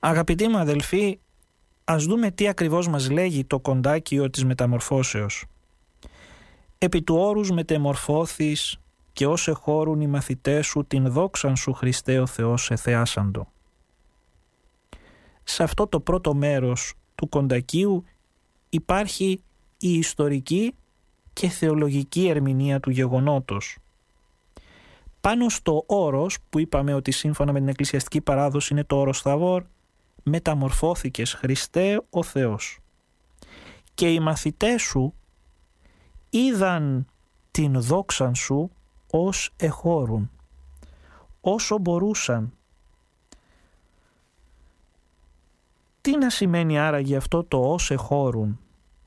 Αγαπητοί μου αδελφοί, ας δούμε τι ακριβώς μας λέγει το κοντάκιο της μεταμορφώσεως. «Επί του όρους μετεμορφώθης και ως εχώρουν οι μαθητές σου την δόξαν σου Χριστέ ο Θεός εθεάσαντο». Σε αυτό το πρώτο μέρος του κοντακίου υπάρχει η ιστορική και θεολογική ερμηνεία του γεγονότος. Πάνω στο όρος που είπαμε ότι σύμφωνα με την εκκλησιαστική παράδοση είναι το όρος Θαβόρ, μεταμορφώθηκες Χριστέ ο Θεός. Και οι μαθητές σου είδαν την δόξαν σου ως εχώρουν, όσο μπορούσαν. Τι να σημαίνει άραγε αυτό το ως εχώρουν?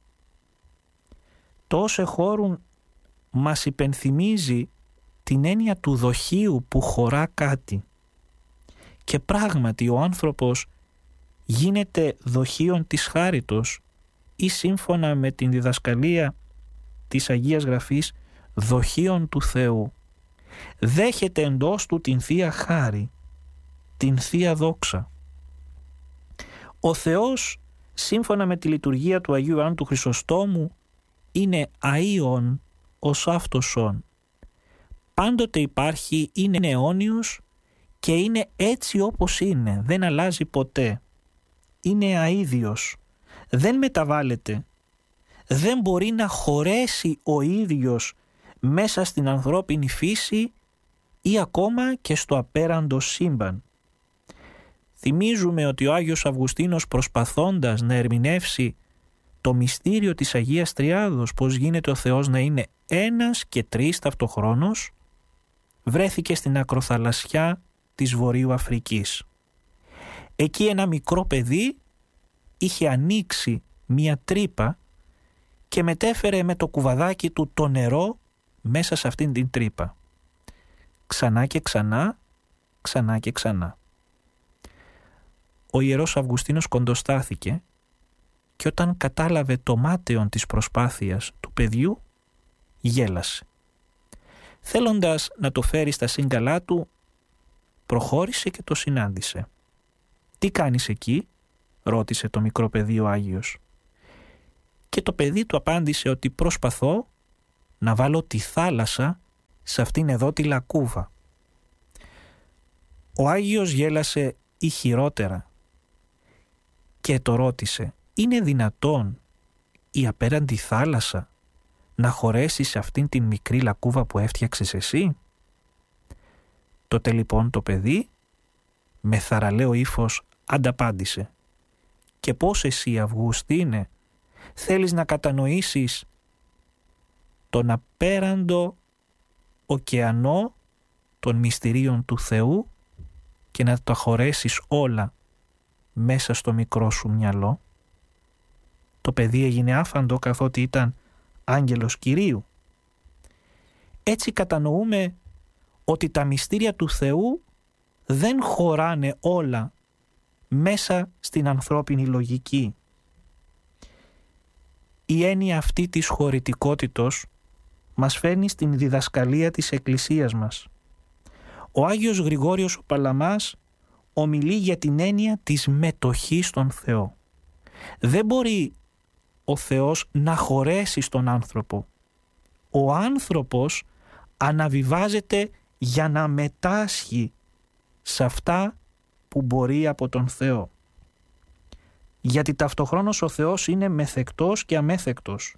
Το ως εχώρουν μας υπενθυμίζει την έννοια του δοχείου που χωρά κάτι. Και πράγματι ο άνθρωπος γίνεται δοχείον της χάριτος ή σύμφωνα με την διδασκαλία της Αγίας Γραφής δοχείον του Θεού. Δέχεται εντός του την Θεία Χάρη, την Θεία Δόξα. Ο Θεός σύμφωνα με τη λειτουργία του Αγίου Ιωάννου του Χρυσοστόμου είναι αΐων ως αυτοσόν. Πάντοτε υπάρχει, είναι αιώνιος και είναι έτσι όπως είναι, δεν αλλάζει ποτέ. Είναι αίδιος, δεν μεταβάλλεται, δεν μπορεί να χωρέσει ο ίδιος μέσα στην ανθρώπινη φύση ή ακόμα και στο απέραντο σύμπαν. Θυμίζουμε ότι ο Άγιος Αυγουστίνος προσπαθώντας να ερμηνεύσει το μυστήριο της Αγίας Τριάδος, πώς γίνεται ο Θεός να είναι ένας και τρεις ταυτοχρόνως, βρέθηκε στην ακροθαλασσιά της Βορείου Αφρικής. Εκεί ένα μικρό παιδί είχε ανοίξει μία τρύπα και μετέφερε με το κουβαδάκι του το νερό μέσα σε αυτήν την τρύπα. Ξανά και ξανά, ξανά και ξανά. Ο Ιερός Αυγουστίνος κοντοστάθηκε και όταν κατάλαβε το μάταιον της προσπάθειας του παιδιού, γέλασε. Θέλοντας να το φέρει στα σύγκαλά του, προχώρησε και το συνάντησε. «Τι κάνεις εκεί?» ρώτησε το μικρό παιδί ο Άγιος. Και το παιδί του απάντησε ότι προσπαθώ να βάλω τη θάλασσα σε αυτήν εδώ τη λακκούβα. Ο Άγιος γέλασε ή χειρότερα και το ρώτησε, «Είναι δυνατόν η απέραντη θάλασσα να χωρέσει σε αυτήν την μικρή λακκούβα που έφτιαξες εσύ?» Τότε λοιπόν το παιδί με θαραλέο ύφος ανταπάντησε, «Και πώς εσύ Αυγουστίνε θέλεις να κατανοήσεις τον απέραντο ωκεανό των μυστηρίων του Θεού και να τα χωρέσεις όλα μέσα στο μικρό σου μυαλό?» Το παιδί έγινε άφαντο καθότι ήταν άγγελος Κυρίου. Έτσι κατανοούμε ότι τα μυστήρια του Θεού δεν χωράνε όλα μέσα στην ανθρώπινη λογική. Η έννοια αυτή της χωρητικότητος μας φέρνει στην διδασκαλία της Εκκλησίας μας. Ο Άγιος Γρηγόριος ο Παλαμάς ομιλεί για την έννοια της μετοχής στον Θεό. Δεν μπορεί ο Θεός να χωρέσει στον άνθρωπο. Ο άνθρωπος αναβιβάζεται για να μετάσχει σε αυτά που μπορεί από τον Θεό. Γιατί ταυτοχρόνως ο Θεός είναι μεθεκτός και αμέθεκτος.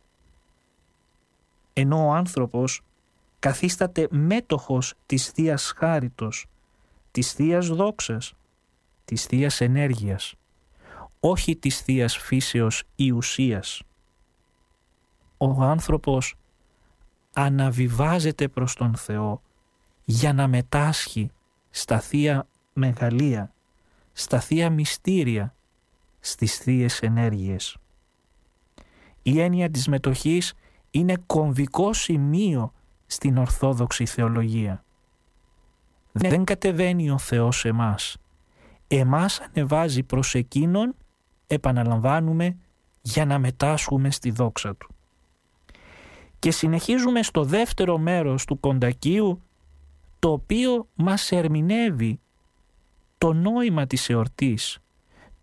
Ενώ ο άνθρωπος καθίσταται μέτοχος της Θείας Χάριτος, της Θείας Δόξας, της Θείας Ενέργειας, όχι της Θείας Φύσεως ή ουσίας. Ο άνθρωπος αναβιβάζεται προς τον Θεό για να μετάσχει στα Θεία Μεγαλεία, στα Θεία Μυστήρια, στις Θείες Ενέργειες. Η έννοια της μετοχής είναι κομβικό σημείο στην Ορθόδοξη θεολογία. Δεν κατεβαίνει ο Θεός σε εμάς. Εμάς ανεβάζει προς Εκείνον, επαναλαμβάνουμε, για να μετάσχουμε στη δόξα Του. Και συνεχίζουμε στο δεύτερο μέρος του κοντακίου, το οποίο μας ερμηνεύει το νόημα της εορτής,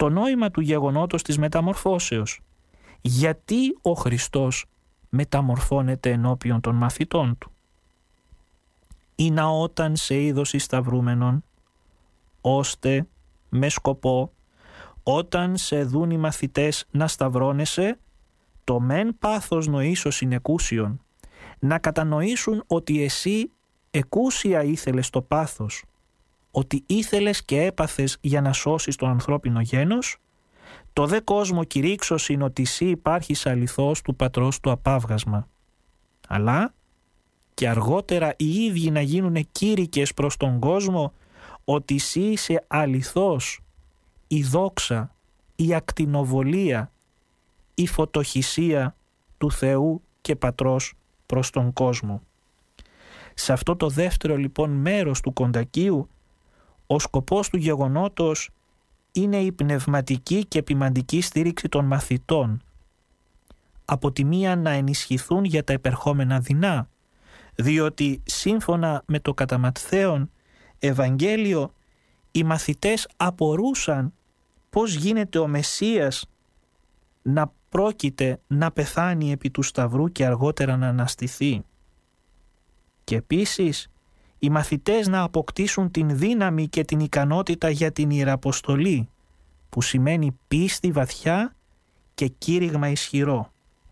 στο νόημα του γεγονότος της μεταμορφώσεως. Γιατί ο Χριστός μεταμορφώνεται ενώπιον των μαθητών του. «Ή να όταν σε είδος σταυρούμενον, ώστε με σκοπό όταν σε δουν οι μαθητές να σταυρώνεσαι, το μεν πάθος νοήσος συνεκούσιον, να κατανοήσουν ότι εσύ εκούσια ήθελες το πάθος, ότι ήθελες και έπαθες για να σώσεις τον ανθρώπινο γένος, το δε κόσμο κηρύξος είναι ότι εσύ υπάρχεις αληθώς του πατρός του απάβγασμα. Αλλά και αργότερα οι ίδιοι να γίνουν κήρυκες προς τον κόσμο ότι εσύ είσαι αληθώς η δόξα, η ακτινοβολία, η φωτοχυσία του Θεού και Πατρός προς τον κόσμο». Σε αυτό το δεύτερο λοιπόν μέρος του κοντακίου, ο σκοπός του γεγονότος είναι η πνευματική και ποιμαντική στήριξη των μαθητών. Από τη μία να ενισχυθούν για τα επερχόμενα δεινά, διότι σύμφωνα με το κατά Ματθαίον Ευαγγέλιο οι μαθητές απορούσαν πώς γίνεται ο Μεσσίας να πρόκειται να πεθάνει επί του σταυρού και αργότερα να αναστηθεί. Και επίσης οι μαθητές να αποκτήσουν την δύναμη και την ικανότητα για την ιεραποστολή, που σημαίνει πίστη βαθιά και κήρυγμα ισχυρό.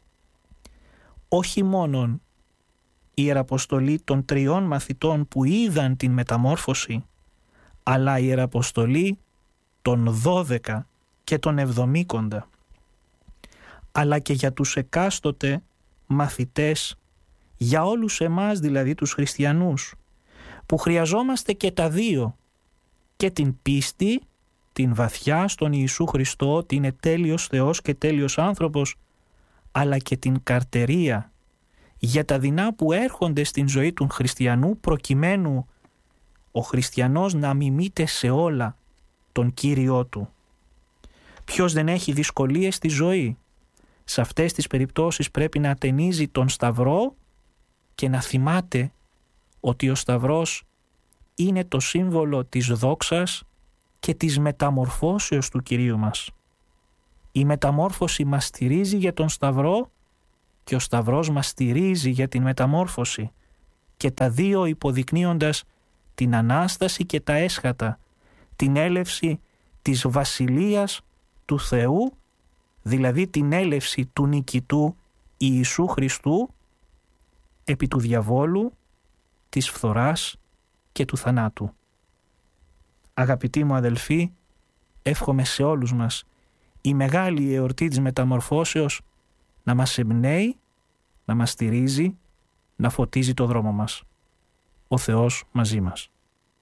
Όχι μόνον η ιεραποστολή των 3 μαθητών που είδαν την μεταμόρφωση, αλλά η ιεραποστολή των 12 και των 70, αλλά και για τους εκάστοτε μαθητές, για όλους εμάς δηλαδή τους χριστιανούς, που χρειαζόμαστε και τα δύο, και την πίστη, την βαθιά στον Ιησού Χριστό, ότι είναι τέλειος Θεός και τέλειος άνθρωπος, αλλά και την καρτερία για τα δεινά που έρχονται στην ζωή του χριστιανού, προκειμένου ο χριστιανός να μιμείται σε όλα τον Κύριό του. Ποιος δεν έχει δυσκολίες στη ζωή? Σε αυτές τις περιπτώσεις πρέπει να ατενίζει τον Σταυρό και να θυμάται ότι ο Σταυρός είναι το σύμβολο της δόξας και της μεταμορφώσεως του Κυρίου μας. Η μεταμόρφωση μας στηρίζει για τον Σταυρό και ο Σταυρός μας στηρίζει για την μεταμόρφωση, και τα δύο υποδεικνύοντας την Ανάσταση και τα έσχατα, την έλευση της Βασιλείας του Θεού, δηλαδή την έλευση του νικητού Ιησού Χριστού επί του διαβόλου, της φθοράς και του θανάτου. Αγαπητοί μου αδελφοί, εύχομαι σε όλους μας η μεγάλη εορτή της μεταμορφώσεως να μας εμπνέει, να μας στηρίζει, να φωτίζει το δρόμο μας. Ο Θεός μαζί μας.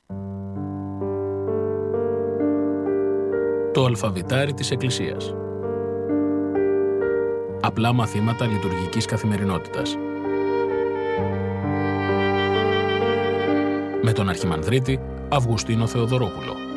Το αλφαβητάρι της Εκκλησίας. Απλά μαθήματα λειτουργικής καθημερινότητας. Με τον Αρχιμανδρίτη Αυγουστίνο Θεοδωρόπουλο.